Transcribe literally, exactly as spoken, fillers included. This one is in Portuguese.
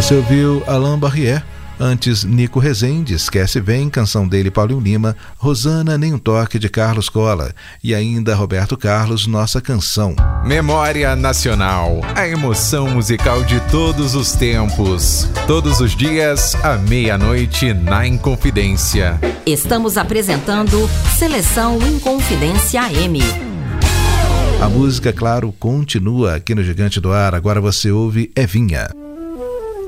Você ouviu Alain Barrière, antes Nico Rezende, Esquece Vem, canção dele Paulinho Lima, Rosana, Nem um Toque de Carlos Cola e ainda Roberto Carlos, Nossa Canção. Memória Nacional, a emoção musical de todos os tempos. Todos os dias, à meia-noite, na Inconfidência. Estamos apresentando Seleção Inconfidência A M. A música, claro, continua aqui no Gigante do Ar. Agora você ouve Evinha.